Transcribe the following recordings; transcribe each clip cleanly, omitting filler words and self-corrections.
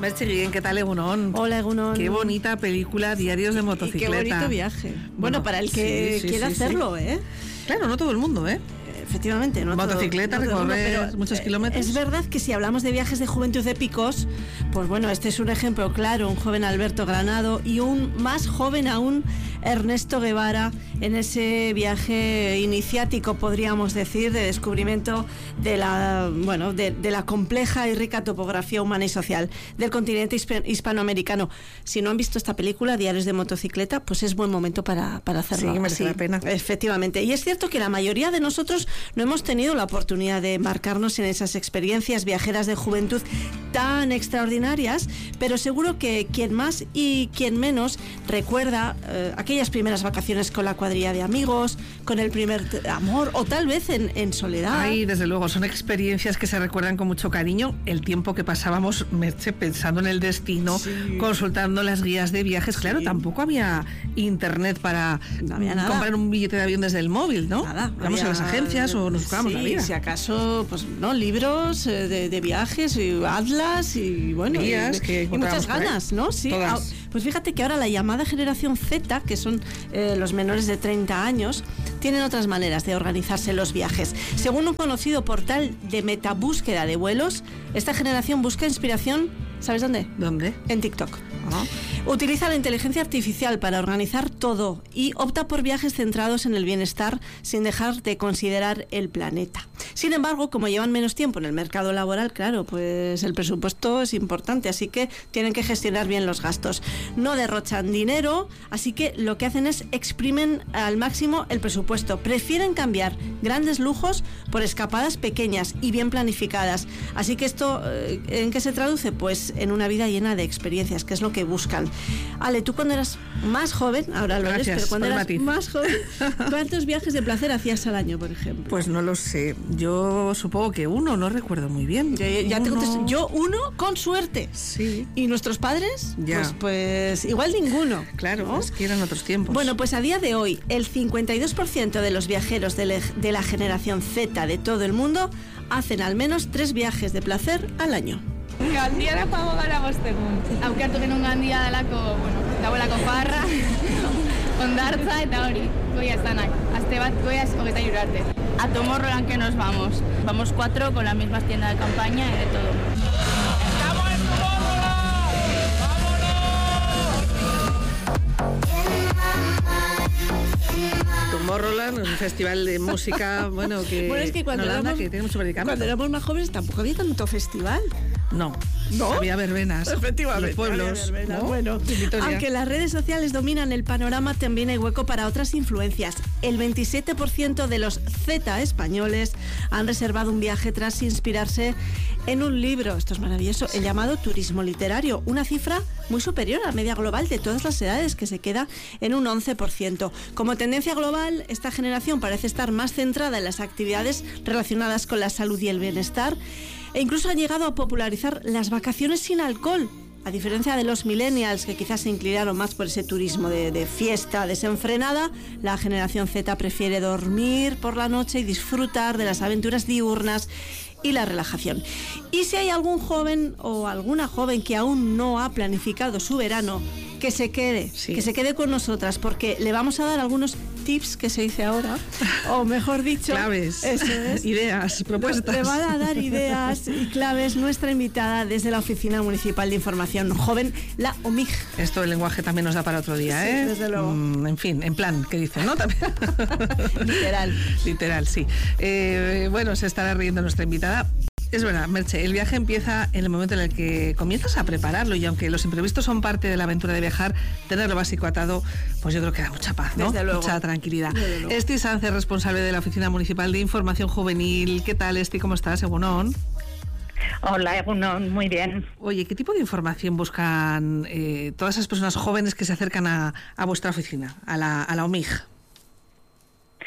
Merche Guillén, ¿qué tal, Egunon? Hola, Egunon. Qué bonita película, Diarios de motocicleta. Y qué bonito viaje. Bueno, para el que quiera hacerlo, ¿eh? Claro, no todo el mundo, ¿eh? Efectivamente, no motocicleta, recorrer muchos kilómetros. Es verdad que si hablamos de viajes de juventud épicos, pues bueno, este es un ejemplo claro, un joven Alberto Granado y un más joven aún Ernesto Guevara en ese viaje iniciático, podríamos decir, de descubrimiento de la compleja y rica topografía humana y social del continente hispanoamericano. Si no han visto esta película, Diarios de motocicleta, pues es buen momento para hacerlo. Sí, merece la pena. Efectivamente. Y es cierto que la mayoría de nosotros no hemos tenido la oportunidad de embarcarnos en esas experiencias viajeras de juventud tan extraordinarias, pero seguro que quien más y quien menos recuerda aquellas primeras vacaciones con la cuadrilla de amigos, con el primer amor, o tal vez en soledad. Ay, desde luego, son experiencias que se recuerdan con mucho cariño. El tiempo que pasábamos, Merche, pensando en el destino, consultando las guías de viajes. Claro, tampoco había internet para comprar un billete de avión desde el móvil, ¿no? Nada. Vamos a las agencias o nos buscábamos la vida. Si acaso, pues no, libros de viajes, y atlas y bueno, guías y muchas ganas, ¿no? Sí. Todas. Pues fíjate que ahora la llamada generación Z, que son los menores de 30 años, tienen otras maneras de organizarse los viajes. Según un conocido portal de metabúsqueda de vuelos, esta generación busca inspiración, ¿sabes dónde? ¿Dónde? En TikTok. Ah. Utiliza la inteligencia artificial para organizar todo y opta por viajes centrados en el bienestar sin dejar de considerar el planeta. Sin embargo, como llevan menos tiempo en el mercado laboral, claro, pues el presupuesto es importante, así que tienen que gestionar bien los gastos. No derrochan dinero, así que lo que hacen es exprimen al máximo el presupuesto. Prefieren cambiar grandes lujos por escapadas pequeñas y bien planificadas. Así que esto, ¿en qué se traduce? Pues en una vida llena de experiencias, que es lo que buscan. Ale, tú cuando eras más joven, ahora lo eres, pero cuando eras más joven, ¿cuántos viajes de placer hacías al año, por ejemplo? Pues no lo sé. Yo supongo que uno, no recuerdo muy bien. Ya te contesto. Yo uno, con suerte. Sí. ¿Y nuestros padres? Ya. Pues igual ninguno. Claro, ¿no? es que eran otros tiempos. Bueno, pues a día de hoy, el 52% de los viajeros de la generación Z de todo el mundo hacen al menos 3 viajes de placer al año. Gandiara pago gara bostegun. Aukertu genuen gandia dalako, dagoelako farra, ondartza eta hori, goia zanak. Aste bat goiaz 23 arte. A Tomorrowland que nos vamos. Vamos 4 con las mismas tiendas de campaña y de todo. ¡Estamos en Tomorrowland, un festival de música, que es que cuando tiene mucho predicamento. Cuando éramos más jóvenes tampoco había tanto festival. No. Había verbenas. Efectivamente. Los pueblos. Verbenas, ¿no? Bueno, aunque las redes sociales dominan el panorama, también hay hueco para otras influencias. El 27% de los Z españoles han reservado un viaje tras inspirarse en un libro. Esto es maravilloso. El llamado turismo literario. Una cifra muy superior a la media global de todas las edades, que se queda en un 11%. Como tendencia global, esta generación parece estar más centrada en las actividades relacionadas con la salud y el bienestar, e incluso han llegado a popularizar las vacaciones sin alcohol. A diferencia de los millennials, que quizás se inclinaron más por ese turismo de fiesta desenfrenada, la generación Z prefiere dormir por la noche y disfrutar de las aventuras diurnas y la relajación. Y si hay algún joven o alguna joven que aún no ha planificado su verano, que se quede con nosotras, porque le vamos a dar algunos tips, que se dice ahora, o mejor dicho, claves, eso es, ideas, propuestas. Le va a dar ideas y claves nuestra invitada desde la Oficina Municipal de Información Joven, la OMIG. Esto el lenguaje también nos da para otro día, ¿eh? Sí, desde luego. En fin, en plan, ¿qué dicen, no? También. Literal, sí. Bueno, se estará riendo nuestra invitada. Es verdad, Merche, el viaje empieza en el momento en el que comienzas a prepararlo, y aunque los imprevistos son parte de la aventura de viajar, tener lo básico atado, pues yo creo que da mucha paz, ¿no? Desde luego. Mucha tranquilidad. Esti Sánchez, responsable de la Oficina Municipal de Información Juvenil. ¿Qué tal, Esti? ¿Cómo estás, Egunon? Hola, Egunon, muy bien. Oye, ¿qué tipo de información buscan todas esas personas jóvenes que se acercan a vuestra oficina, a la OMIG?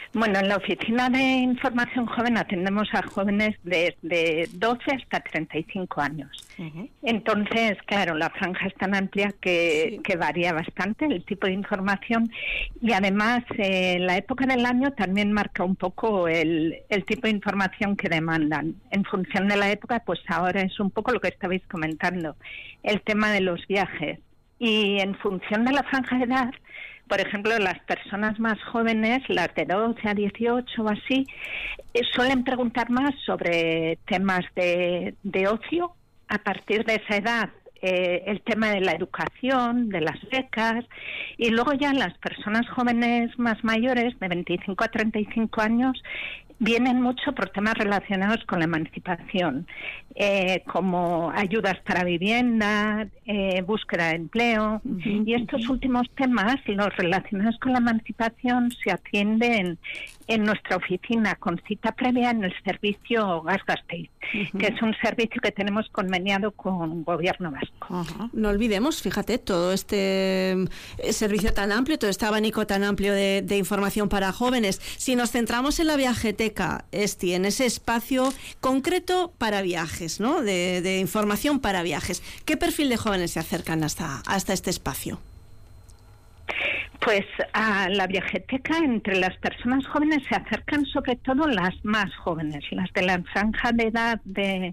Bueno, en la Oficina de Información Joven atendemos a jóvenes desde 12 hasta 35 años. Entonces, claro, la franja es tan amplia que varía bastante el tipo de información y además la época del año también marca un poco el tipo de información que demandan. En función de la época, pues ahora es un poco lo que estabais comentando, el tema de los viajes. Y en función de la franja de edad, por ejemplo, las personas más jóvenes, las de 12 a 18 o así, suelen preguntar más sobre temas de ocio. A partir de esa edad, el tema de la educación, de las becas, y luego ya las personas jóvenes más mayores, de 25 a 35 años, vienen mucho por temas relacionados con la emancipación, como ayudas para vivienda, búsqueda de empleo, y estos últimos temas, los relacionados con la emancipación, se atienden en nuestra oficina con cita previa en el servicio Gas Gasteiz, que es un servicio que tenemos conveniado con Gobierno Vasco. No olvidemos, fíjate, todo este servicio tan amplio, todo este abanico tan amplio de información para jóvenes. Si nos centramos en la viajeteca, Esti, en ese espacio concreto para viajes, ¿no? De información para viajes, ¿qué perfil de jóvenes se acercan hasta este espacio? Pues a la viajeteca, entre las personas jóvenes se acercan sobre todo las más jóvenes, las de la franja de edad de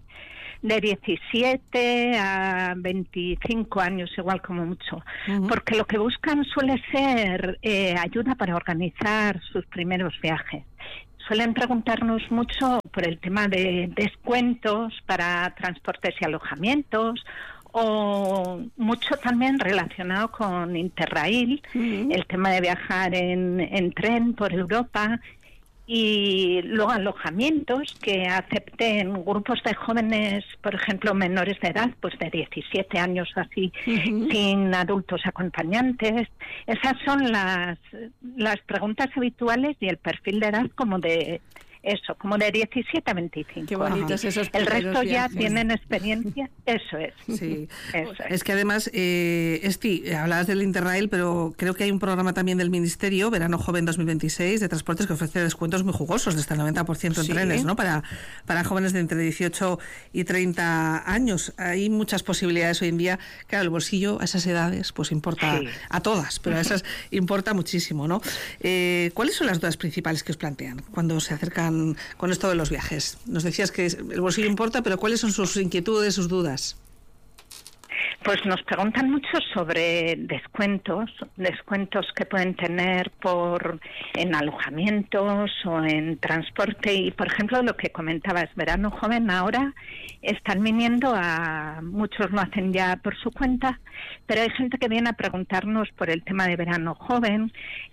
17 a 25 años, igual como mucho, porque lo que buscan suele ser ayuda para organizar sus primeros viajes. Suelen preguntarnos mucho por el tema de descuentos para transportes y alojamientos, o mucho también relacionado con Interrail, el tema de viajar en tren por Europa, y luego alojamientos que acepten grupos de jóvenes, por ejemplo, menores de edad, pues de 17 años o así, sin adultos acompañantes. Esas son las preguntas habituales y el perfil de edad como de 17 a 25. Qué bonitos esos El resto viajes. Ya tienen experiencia, eso es. Sí. Eso es que además, Esti, hablabas del Interrail, pero creo que hay un programa también del Ministerio, Verano Joven 2026, de transportes que ofrece descuentos muy jugosos, de hasta el 90% en trenes, ¿no? Para jóvenes de entre 18 y 30 años. Hay muchas posibilidades hoy en día. Claro, el bolsillo a esas edades pues importa a todas, pero a esas importa muchísimo, ¿no? ¿Cuáles son las dudas principales que os plantean cuando se acercan con esto de los viajes? Nos decías que el bolsillo importa, pero ¿cuáles son sus inquietudes, sus dudas? Pues nos preguntan mucho sobre descuentos que pueden tener en alojamientos o en transporte. Y, por ejemplo, lo que comentabas, Verano Joven ahora están viniendo muchos lo hacen ya por su cuenta, pero hay gente que viene a preguntarnos por el tema de Verano Joven,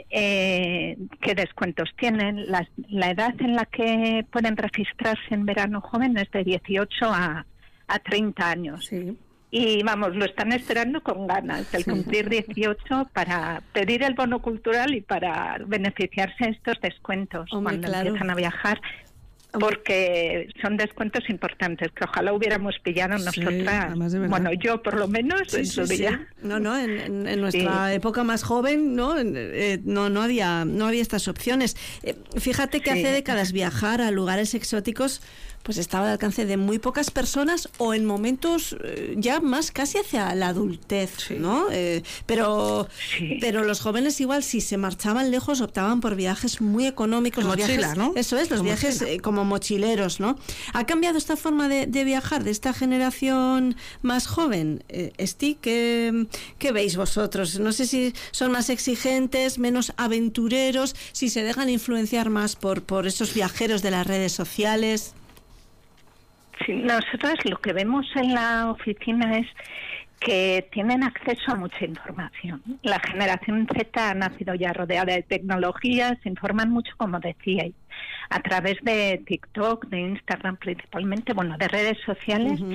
qué descuentos tienen. La edad en la que pueden registrarse en Verano Joven es de 18 a 30 años. Sí. Y vamos, lo están esperando con ganas, el cumplir 18 para pedir el bono cultural y para beneficiarse de estos descuentos cuando empiezan a viajar, porque son descuentos importantes que ojalá hubiéramos pillado nosotras. Bueno, yo por lo menos en su día. No, en nuestra época más joven no había estas opciones. Fíjate que hace décadas viajar a lugares exóticos pues estaba al alcance de muy pocas personas o en momentos ya más casi hacia la adultez, ¿no? Pero los jóvenes igual si se marchaban lejos optaban por viajes muy económicos. Mochila, los viajes, ¿no? Eso es, los viajes como mochileros, ¿no? ¿Ha cambiado esta forma de viajar de esta generación más joven? Esti, ¿qué veis vosotros? No sé si son más exigentes, menos aventureros, si se dejan influenciar más por esos viajeros de las redes sociales. Sí, nosotros lo que vemos en la oficina es que tienen acceso a mucha información. La generación Z ha nacido ya rodeada de tecnologías, se informan mucho, como decíais, a través de TikTok, de Instagram principalmente, de redes sociales,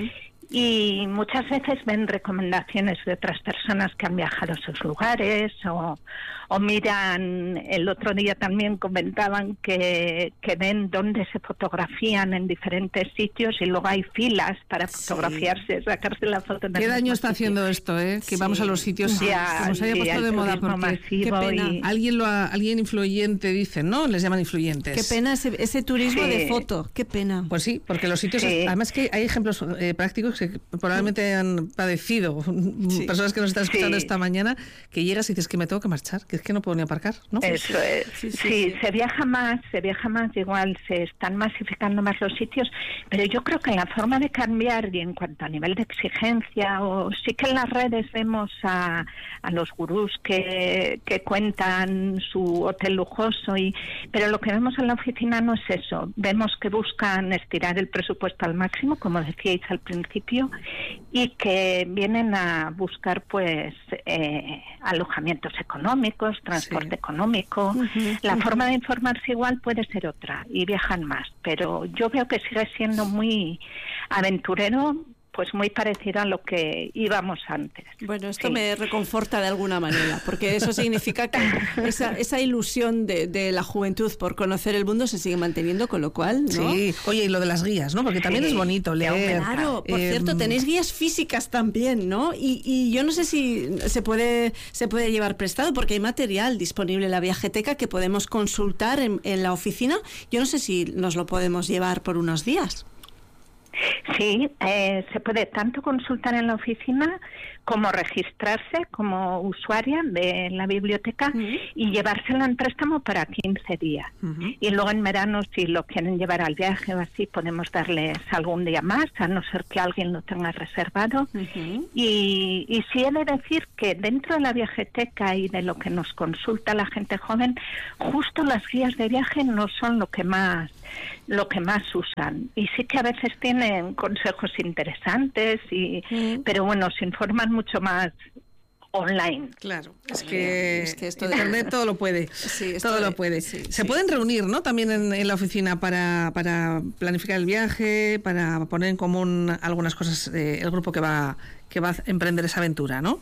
y muchas veces ven recomendaciones de otras personas que han viajado a esos lugares o miran, el otro día también comentaban que ven dónde se fotografían en diferentes sitios y luego hay filas para fotografiarse, sacarse la foto. ¿Qué daño está haciendo esto, que vamos a los sitios como se haya puesto de moda? Porque qué pena. Alguien influyente dice, ¿no? Les llaman influyentes. Qué pena ese turismo de foto, qué pena. Pues sí, porque los sitios, además que hay ejemplos prácticos que probablemente han padecido, personas que nos están escuchando esta mañana, que llegas y dices que me tengo que marchar, que es que no puedo ni aparcar, ¿no? Eso es. Sí, se viaja más, igual se están masificando más los sitios, pero yo creo que la forma de cambiar y en cuanto a nivel de exigencia, o sí que en las redes vemos a los gurús que cuentan su hotel lujoso, pero lo que vemos en la oficina no es eso. Vemos que buscan estirar el presupuesto al máximo, como decíais al principio, y que vienen a buscar pues alojamientos económicos, transporte económico. La forma de informarse igual puede ser otra y viajan más, pero yo veo que sigue siendo muy aventurero, pues muy parecido a lo que íbamos antes. Bueno, esto me reconforta de alguna manera, porque eso significa que esa ilusión de la juventud por conocer el mundo se sigue manteniendo, con lo cual, ¿no? Sí, oye, y lo de las guías, ¿no? Porque también es bonito leer. Claro, por cierto, tenéis guías físicas también, ¿no? Y yo no sé si se puede llevar prestado, porque hay material disponible en la Viajeteca que podemos consultar en la oficina. Yo no sé si nos lo podemos llevar por unos días. Sí, se puede tanto consultar en la oficina como registrarse como usuaria de la biblioteca y llevárselo en préstamo para 15 días. Y luego en verano, si lo quieren llevar al viaje o así, podemos darles algún día más, a no ser que alguien lo tenga reservado. Y sí he de decir que dentro de la Viajeteca y de lo que nos consulta la gente joven, justo las guías de viaje no son lo que más usan, y sí que a veces tienen consejos interesantes, pero bueno, se informan mucho más online. Claro, es que esto de Internet todo lo puede. Todo lo puede. Se pueden reunir, ¿no? También en la oficina para planificar el viaje, para poner en común algunas cosas, el grupo que va a emprender esa aventura, ¿no?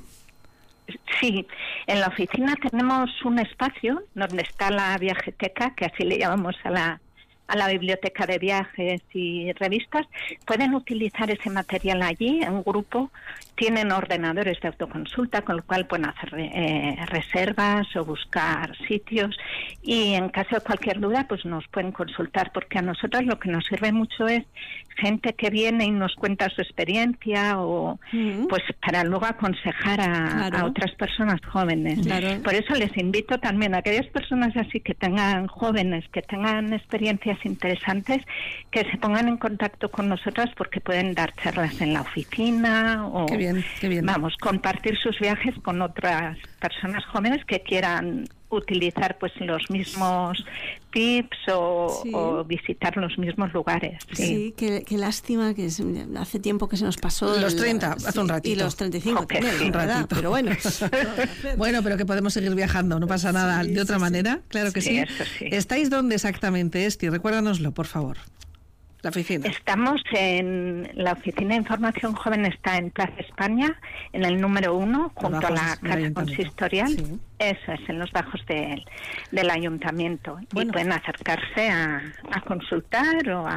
Sí, en la oficina tenemos un espacio donde está la Viajeteca, que así le llamamos a la biblioteca de viajes y revistas. Pueden utilizar ese material allí en grupo, tienen ordenadores de autoconsulta, con lo cual pueden hacer reservas o buscar sitios, y en caso de cualquier duda pues nos pueden consultar, porque a nosotros lo que nos sirve mucho es gente que viene y nos cuenta su experiencia, o pues para luego aconsejar a otras personas jóvenes. Por eso les invito también a aquellas personas así que tengan jóvenes, que tengan experiencias interesantes, que se pongan en contacto con nosotras, porque pueden dar charlas en la oficina o qué bien. Vamos, compartir sus viajes con otras personas jóvenes que quieran utilizar pues los mismos tips o visitar los mismos lugares. Sí, qué lástima que hace tiempo que se nos pasó. Los 30, hace un ratito. Y los 35 también, un ratito. Pero bueno. Bueno, pero que podemos seguir viajando, no pasa nada. De otra manera, claro que sí. Eso sí. ¿Estáis dónde exactamente, Esti? Recuérdanoslo, por favor. La oficina. Estamos en la oficina de información joven, está en Plaza España, en el número 1, junto a la casa consistorial. Sí. Eso es, en los bajos del ayuntamiento. Bueno. Y pueden acercarse a consultar o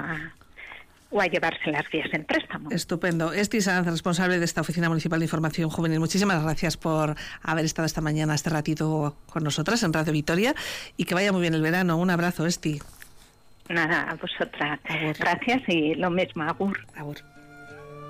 a llevarse las guías en préstamo. Estupendo. Esti Sanz, responsable de esta Oficina Municipal de Información Juvenil, muchísimas gracias por haber estado esta mañana, este ratito con nosotras en Radio Vitoria, y que vaya muy bien el verano. Un abrazo, Esti. Nada, a vosotras. Gracias y lo mismo, agur. Agur.